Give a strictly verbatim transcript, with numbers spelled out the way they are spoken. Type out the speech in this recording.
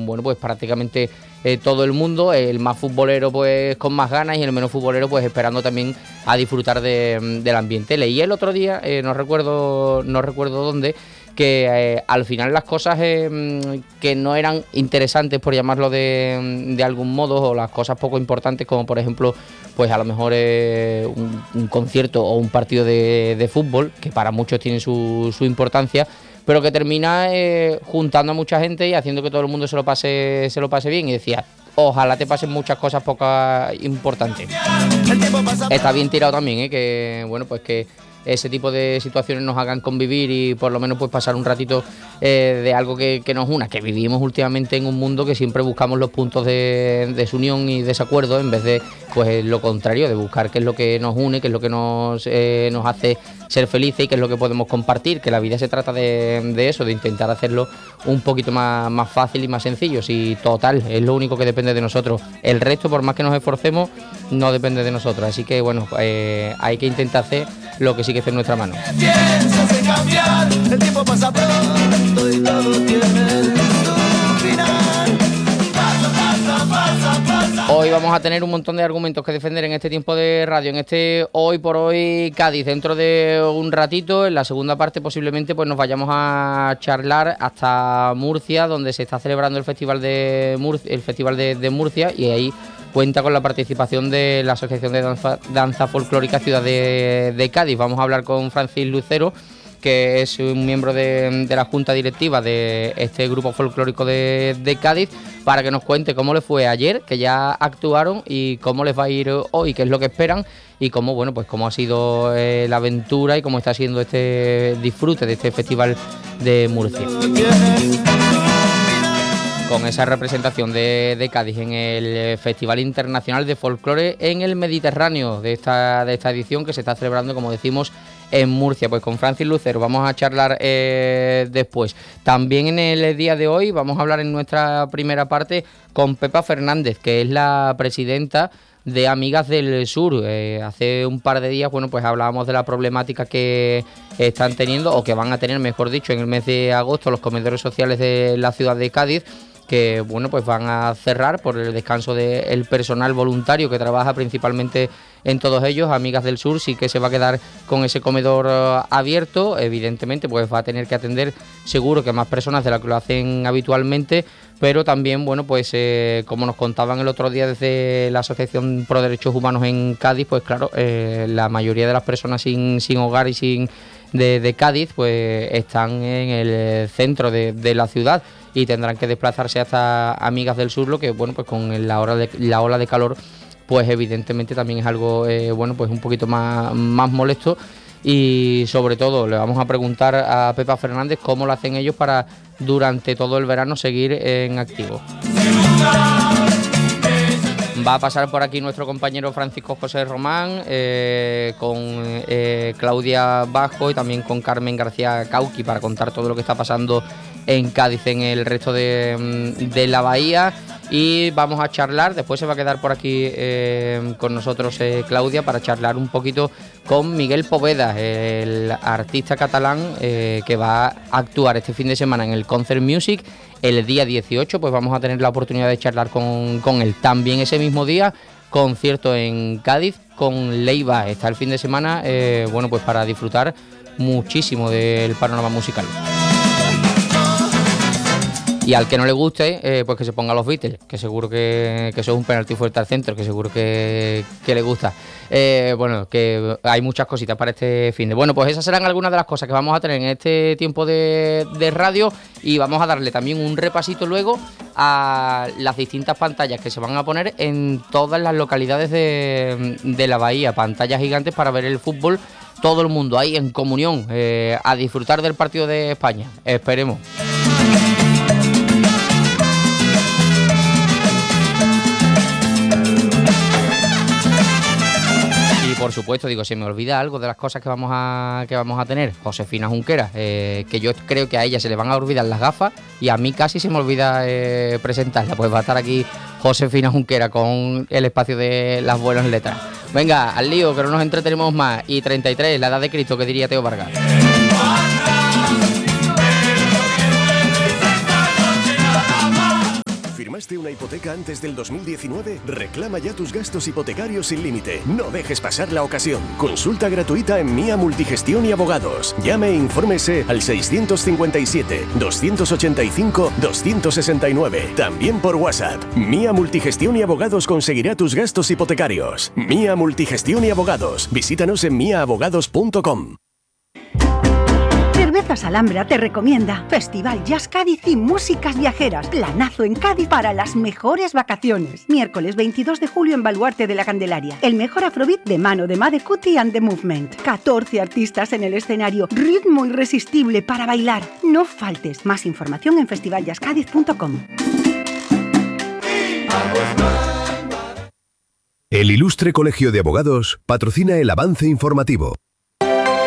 bueno, pues prácticamente eh, todo el mundo, el más futbolero pues con más ganas y el menos futbolero pues esperando también a disfrutar de, del ambiente. Leí el otro día, eh, no recuerdo, no recuerdo dónde, que eh, al final las cosas eh, que no eran interesantes, por llamarlo de, de algún modo, o las cosas poco importantes, como por ejemplo, pues a lo mejor eh, un, un concierto o un partido de, de fútbol, que para muchos tiene su, su importancia, pero que termina eh, juntando a mucha gente y haciendo que todo el mundo se lo pase, se lo pase bien. Y decía, ojalá te pasen muchas cosas poco importantes. Está bien tirado también, ¿eh? Que bueno, pues que ese tipo de situaciones nos hagan convivir y por lo menos pues pasar un ratito eh, de algo que, que nos una, que vivimos últimamente en un mundo que siempre buscamos los puntos de desunión y desacuerdo en vez de pues lo contrario, de buscar qué es lo que nos une, qué es lo que nos, eh, nos hace ser felices y qué es lo que podemos compartir, que la vida se trata de, de eso, de intentar hacerlo un poquito más, más fácil y más sencillo. Si total, es lo único que depende de nosotros. El resto, por más que nos esforcemos, no depende de nosotros. Así que bueno, eh, hay que intentar hacer lo que sí que está en nuestra mano. El tiempo pasa pronto y todo tiene su final. Pasa, pasa, pasa. Hoy vamos a tener un montón de argumentos que defender en este tiempo de radio, en este Hoy por Hoy Cádiz. Dentro de un ratito, en la segunda parte posiblemente pues nos vayamos a charlar hasta Murcia, donde se está celebrando el Festival de Murcia, el Festival de, de Murcia, y ahí cuenta con la participación de la Asociación de Danza, Danza Folclórica Ciudad de, de Cádiz. Vamos a hablar con Francis Lucero, que es un miembro de, de la Junta Directiva de este grupo folclórico de, de Cádiz, para que nos cuente cómo les fue ayer, que ya actuaron, y cómo les va a ir hoy, qué es lo que esperan, y cómo, bueno, pues cómo ha sido eh, la aventura y cómo está siendo este disfrute de este Festival de Murcia. Con esa representación de, de Cádiz en el Festival Internacional de Folclore en el Mediterráneo de esta, de esta edición, que se está celebrando, como decimos, en Murcia. Pues con Francis Lucero vamos a charlar eh, después. También en el día de hoy vamos a hablar en nuestra primera parte con Pepa Fernández, que es la presidenta de Amigas del Sur. Eh, hace un par de días, bueno, pues hablábamos de la problemática que están teniendo, o que van a tener, mejor dicho, en el mes de agosto, los comedores sociales de la ciudad de Cádiz, que bueno, pues van a cerrar por el descanso del personal voluntario que trabaja principalmente en todos ellos. Amigas del Sur sí que se va a quedar con ese comedor uh, abierto. Evidentemente pues va a tener que atender seguro que más personas de las que lo hacen habitualmente, pero también, bueno, pues eh, como nos contaban el otro día desde la Asociación Pro Derechos Humanos en Cádiz, pues claro, eh, la mayoría de las personas sin, sin hogar y sin de, de Cádiz pues están en el centro de, de la ciudad y tendrán que desplazarse hasta Amigas del Sur, lo que, bueno, pues con la hora de, la ola de calor, pues evidentemente también es algo, eh, bueno, pues un poquito más, más molesto. Y sobre todo le vamos a preguntar a Pepa Fernández cómo lo hacen ellos para durante todo el verano seguir en activo. Va a pasar por aquí nuestro compañero Francisco José Román, eh, con eh, Claudia Bajo y también con Carmen García Cauqui, para contar todo lo que está pasando en Cádiz, en el resto de, de la bahía. Y vamos a charlar, después se va a quedar por aquí eh, con nosotros eh, Claudia, para charlar un poquito con Miguel Poveda, el artista catalán eh, que va a actuar este fin de semana en el Concert Music. El día dieciocho pues vamos a tener la oportunidad de charlar con, con él. También ese mismo día, concierto en Cádiz con Leiva. Está el fin de semana, eh, bueno, pues para disfrutar muchísimo del panorama musical. Y al que no le guste, eh, pues que se ponga a los Beatles, que seguro que, que eso es un penalti fuerte al centro, que seguro que, que le gusta. Eh, bueno, que hay muchas cositas para este fin de... Bueno, pues esas serán algunas de las cosas que vamos a tener en este tiempo de, de radio, y vamos a darle también un repasito luego a las distintas pantallas que se van a poner en todas las localidades de, de la bahía. Pantallas gigantes para ver el fútbol, todo el mundo ahí en comunión, eh, a disfrutar del partido de España. Esperemos. Por supuesto, digo, se me olvida algo de las cosas que vamos a que vamos a tener. Josefina Junquera, eh, que yo creo que a ella se le van a olvidar las gafas y a mí casi se me olvida eh, presentarla. Pues va a estar aquí Josefina Junquera con el espacio de las buenas letras. Venga, al lío, que no nos entretenemos más. Y treinta y tres, la edad de Cristo, que diría Teo Vargas. ¿Firmaste una hipoteca antes del dos mil diecinueve? Reclama ya tus gastos hipotecarios sin límite. No dejes pasar la ocasión. Consulta gratuita en Mía Multigestión y Abogados. Llame e infórmese al seiscientos cincuenta y siete, doscientos ochenta y cinco, doscientos sesenta y nueve. También por WhatsApp. Mía Multigestión y Abogados conseguirá tus gastos hipotecarios. Mía Multigestión y Abogados. Visítanos en mía abogados punto com. Cervezas Alhambra te recomienda Festival Jazz Cádiz y Músicas Viajeras. Planazo en Cádiz para las mejores vacaciones. Miércoles veintidós de julio en Baluarte de la Candelaria. El mejor afrobeat de mano de Made Cutie and the Movement. catorce artistas en el escenario. Ritmo irresistible para bailar. No faltes. Más información en festival jazz cádiz punto com. El Ilustre Colegio de Abogados patrocina el avance informativo.